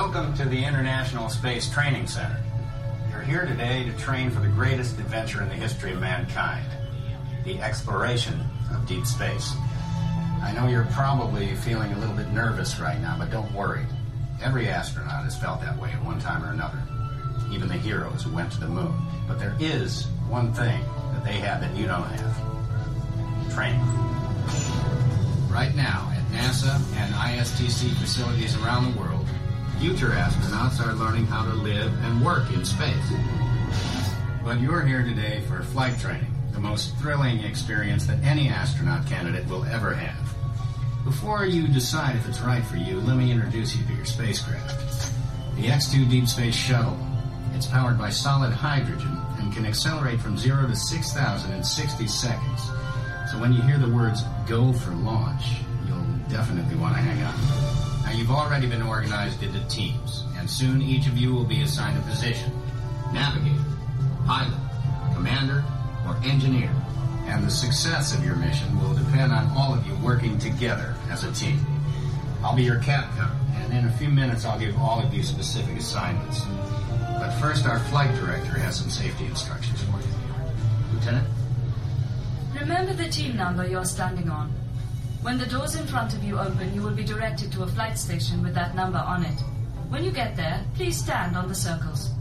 Welcome to the International Space Training Center. You're here today to train for the greatest adventure in the history of mankind, the exploration of deep space. I know you're probably feeling a little bit nervous right now, but don't worry. Every astronaut has felt that way at one time or another, even the heroes who went to the moon. But there is one thing that they have that you don't have: training. Right now, at NASA and ISTC facilities around the world, future astronauts are learning how to live and work in space. But you're here today for flight training, the most thrilling experience that any astronaut candidate will ever have. Before you decide if it's right for you, let me introduce you to your spacecraft. The X-2 Deep Space Shuttle. It's powered by solid hydrogen and can accelerate from 0 to 6,000 in 60 seconds. So when you hear the words, "go for launch," you'll definitely want to hang on. Now, you've already been organized into teams, and soon each of you will be assigned a position: navigator, pilot, commander, or engineer. And the success of your mission will depend on all of you working together as a team. I'll be your captain, and in a few minutes I'll give all of you specific assignments. But first, our flight director has some safety instructions for you. Lieutenant? Remember the team number you're standing on. When the doors in front of you open, you will be directed to a flight station with that number on it. When you get there, please stand on the circles.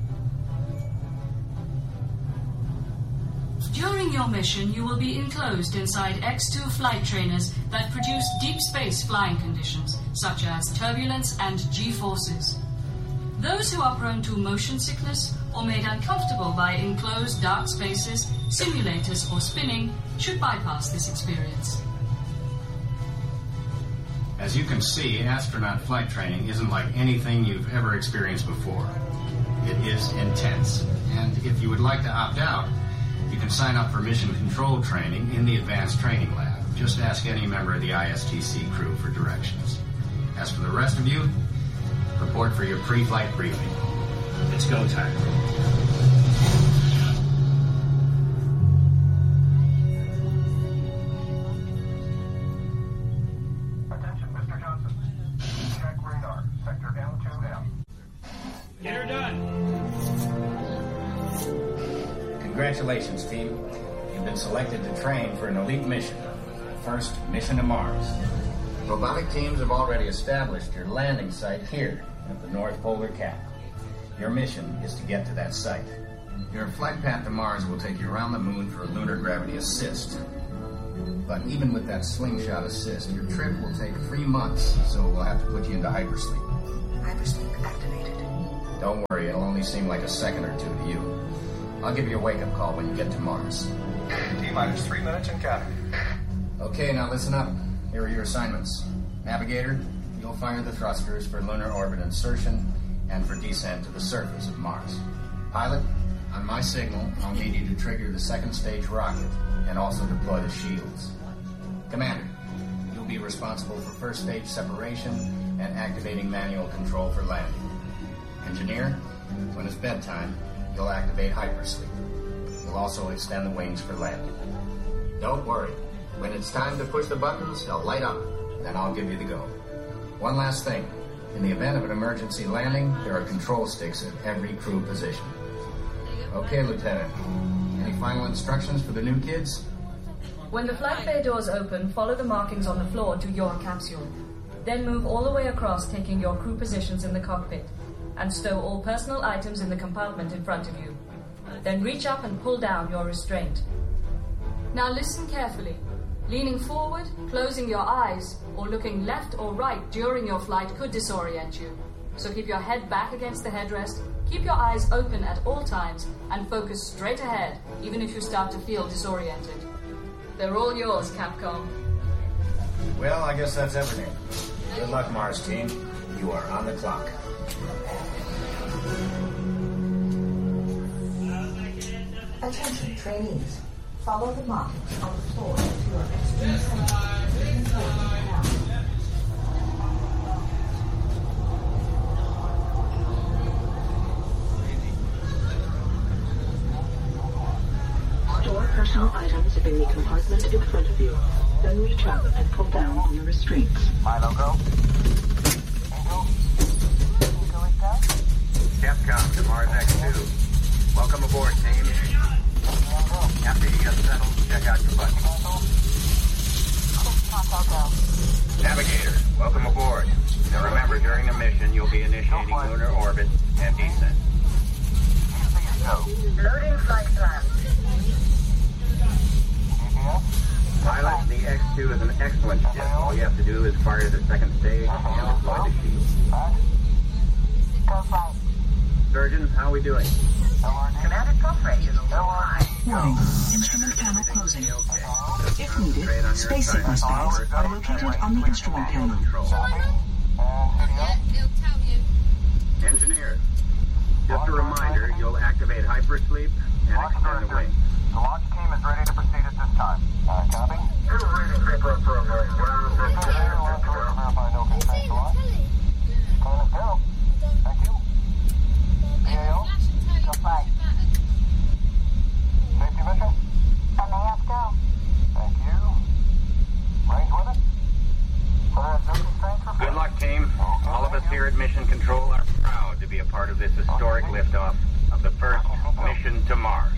During your mission, you will be enclosed inside X-2 flight trainers that produce deep space flying conditions, such as turbulence and G-forces. Those who are prone to motion sickness or made uncomfortable by enclosed dark spaces, simulators, or spinning should bypass this experience. As you can see, astronaut flight training isn't like anything you've ever experienced before. It is intense, and if you would like to opt out, you can sign up for mission control training in the Advanced Training Lab. Just ask any member of the ISTC crew for directions. As for the rest of you, report for your pre-flight briefing. It's go time. Attention, Mr. Johnson. Check radar. Sector M2M. Get her done. Congratulations, team. You've been selected to train for an elite mission. First mission to Mars. Robotic teams have already established your landing site here at the North Polar Cap. Your mission is to get to that site. Your flight path to Mars will take you around the moon for a lunar gravity assist. But even with that slingshot assist, your trip will take 3 months, so we'll have to put you into hypersleep. Hypersleep activated. Don't worry, it'll only seem like a second or two to you. I'll give you a wake-up call when you get to Mars. T-minus 3 minutes and counting. Okay, now listen up. Here are your assignments. Navigator, you'll fire the thrusters for lunar orbit insertion and for descent to the surface of Mars. Pilot, on my signal, I'll need you to trigger the second stage rocket and also deploy the shields. Commander, you'll be responsible for first stage separation and activating manual control for landing. Engineer, when it's bedtime, you'll activate hypersleep. You'll also extend the wings for landing. Don't worry. When it's time to push the buttons, they'll light up. Then I'll give you the go. One last thing. In the event of an emergency landing, there are control sticks at every crew position. Okay, Lieutenant. Any final instructions for the new kids? When the flight bay doors open, follow the markings on the floor to your capsule. Then move all the way across, taking your crew positions in the cockpit, and stow all personal items in the compartment in front of you. Then reach up and pull down your restraint. Now listen carefully. Leaning forward, closing your eyes, or looking left or right during your flight could disorient you. So keep your head back against the headrest, keep your eyes open at all times, and focus straight ahead, even if you start to feel disoriented. They're all yours, Capcom. Well, I guess that's everything. Good luck, Mars team. You are on the clock. Attention, trainees. Follow the markings on the floor to your extreme center. Store personal items in the compartment in front of you. Then reach up and pull down on your restraints. Milo, go. Go. Capcom to Mars X2. Welcome aboard, team. After you get settled, check out your buddy. Navigator, welcome aboard. Now remember, during the mission, you'll be initiating lunar orbit and descent. Loading flight plan. Pilot, the X2 is an excellent ship. All you have to do is fire the second stage and deploy the shield. Surgeon, how are we doing? Commander drop rate is a little high. Warning. Instrument panel closing. If needed, space sickness bags are located on the instrument panel. Engineer, just a reminder, you'll activate hypersleep and extend the wing. The launch team is ready to proceed at this time. Copy? Verify no constraints to launch. Let's go. Thank you. PAO? Go flight. Safety mission? Let's go. Thank you. Range with it? No constraints for Good luck, team. All of us here at Mission Control are proud to be a part of this historic liftoff of the first mission to Mars.